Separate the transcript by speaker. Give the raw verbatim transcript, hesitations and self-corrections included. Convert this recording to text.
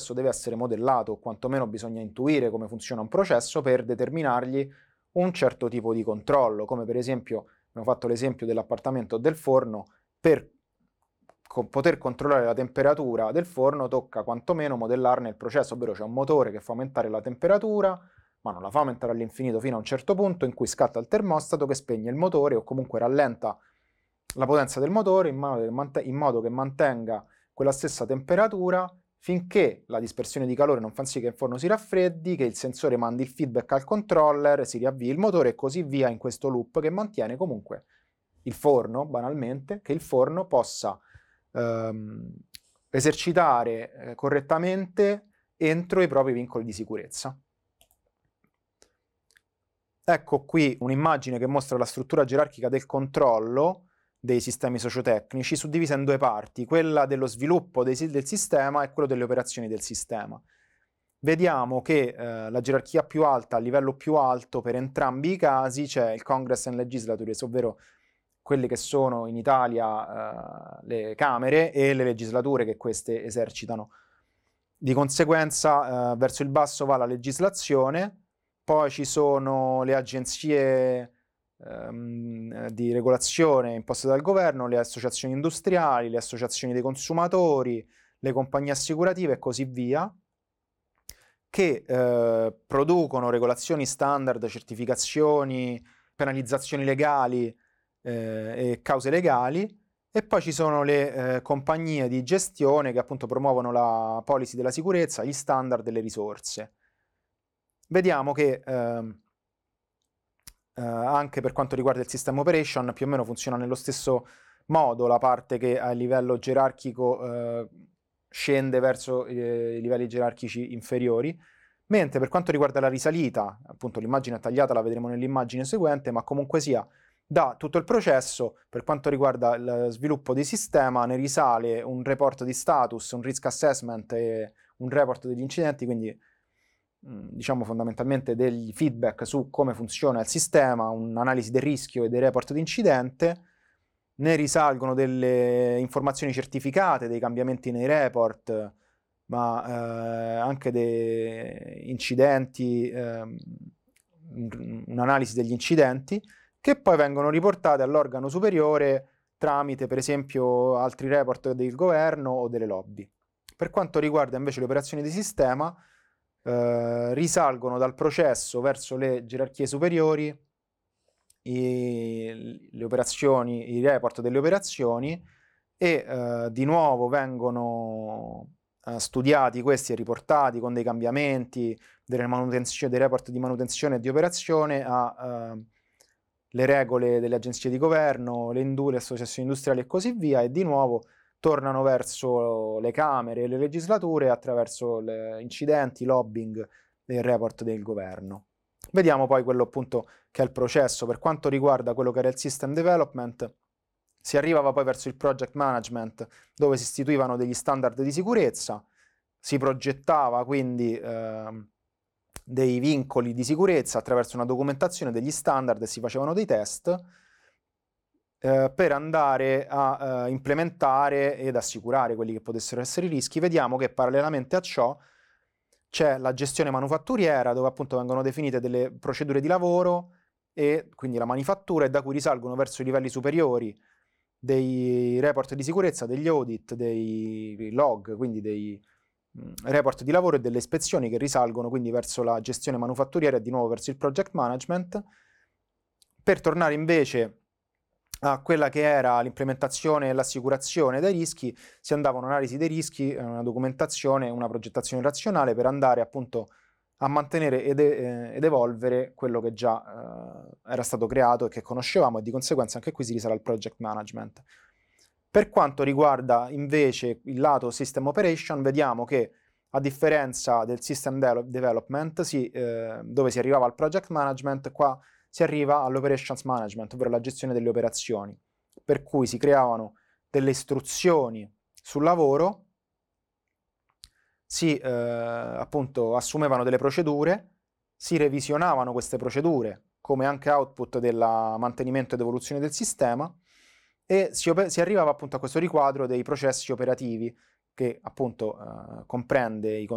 Speaker 1: processo deve essere modellato, o quantomeno bisogna intuire come funziona un processo per determinargli un certo tipo di controllo, come per esempio, abbiamo fatto l'esempio dell'appartamento o del forno, per co- poter controllare la temperatura del forno tocca quantomeno modellarne il processo, ovvero c'è un motore che fa aumentare la temperatura, ma non la fa aumentare all'infinito fino a un certo punto in cui scatta il termostato che spegne il motore o comunque rallenta la potenza del motore in modo, in modo che mantenga quella stessa temperatura finché la dispersione di calore non fa sì che il forno si raffreddi, che il sensore mandi il feedback al controller, si riavvii il motore e così via in questo loop che mantiene comunque il forno, banalmente, che il forno possa ehm, esercitare eh, correttamente entro i propri vincoli di sicurezza. Ecco qui un'immagine che mostra la struttura gerarchica del controllo dei sistemi sociotecnici, suddivisa in due parti, quella dello sviluppo dei, del sistema e quello delle operazioni del sistema. Vediamo che eh, la gerarchia più alta, a livello più alto, per entrambi i casi c'è il Congress and Legislatures, ovvero quelle che sono in Italia eh, le Camere e le legislature che queste esercitano. Di conseguenza eh, verso il basso va la legislazione, poi ci sono le agenzie ehm, di regolazione imposte dal governo, le associazioni industriali, le associazioni dei consumatori, le compagnie assicurative e così via, che eh, producono regolazioni standard, certificazioni, penalizzazioni legali eh, e cause legali, e poi ci sono le eh, compagnie di gestione che appunto promuovono la policy della sicurezza, gli standard e le risorse. Vediamo che eh, eh, anche per quanto riguarda il system operation più o meno funziona nello stesso modo, la parte che a livello gerarchico eh, scende verso eh, i livelli gerarchici inferiori, mentre per quanto riguarda la risalita, appunto l'immagine tagliata la vedremo nell'immagine seguente, ma comunque sia, da tutto il processo, per quanto riguarda il sviluppo di sistema, ne risale un report di status, un risk assessment e un report degli incidenti, quindi diciamo fondamentalmente degli feedback su come funziona il sistema, un'analisi del rischio e dei report di incidente. Ne risalgono delle informazioni certificate, dei cambiamenti nei report, ma eh, anche dei incidenti, eh, un'analisi degli incidenti, che poi vengono riportate all'organo superiore tramite, per esempio, altri report del governo o delle lobby. Per quanto riguarda invece le operazioni di sistema, eh, risalgono dal processo verso le gerarchie superiori i, le operazioni, i report delle operazioni e eh, di nuovo vengono eh, studiati questi e riportati con dei cambiamenti, delle manutenzioni, dei report di manutenzione e di operazione a eh, le regole delle agenzie di governo, le, indu- le associazioni industriali e così via, e di nuovo tornano verso le Camere e le legislature attraverso le incidenti, lobbying e il report del governo. Vediamo poi quello appunto che è il processo. Per quanto riguarda quello che era il system development, si arrivava poi verso il project management, dove si istituivano degli standard di sicurezza, si progettava quindi eh, dei vincoli di sicurezza attraverso una documentazione degli standard e si facevano dei test eh, per andare a eh, implementare ed assicurare quelli che potessero essere i rischi. Vediamo che parallelamente a ciò c'è la gestione manufatturiera, dove appunto vengono definite delle procedure di lavoro e quindi la manifattura, e da cui risalgono verso i livelli superiori dei report di sicurezza, degli audit, dei log, quindi dei mh, report di lavoro e delle ispezioni che risalgono quindi verso la gestione manufatturiera e di nuovo verso il project management, per tornare invece a quella che era l'implementazione e l'assicurazione dei rischi. Si andava a un'analisi dei rischi, una documentazione, una progettazione razionale per andare appunto a mantenere ed, eh, ed evolvere quello che già eh, era stato creato e che conoscevamo, e di conseguenza anche qui si risale al project management. Per quanto riguarda invece il lato system operation, vediamo che a differenza del system de- development, si, eh, dove si arrivava al project management, qua si arriva all'operations management, ovvero la gestione delle operazioni, per cui si creavano delle istruzioni sul lavoro, si eh, appunto assumevano delle procedure, si revisionavano queste procedure come anche output del mantenimento ed evoluzione del sistema, e si, si arrivava appunto a questo riquadro dei processi operativi che appunto eh, comprende i